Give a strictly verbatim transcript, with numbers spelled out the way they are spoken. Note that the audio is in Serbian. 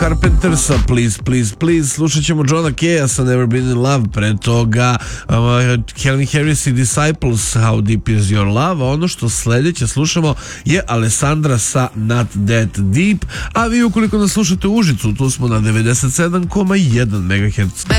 Carpentersa, Please, Please, Please. Slušat ćemo Johna Keya sa Never Been in Love, pre toga uh, Calvin Harris i Disciples, How Deep Is Your Love. Ono što sledeće slušamo je Alessandra sa Not That Deep, a vi ukoliko nas slušate u Užicu, tu smo na devedeset sedam zarez jedan megaherca.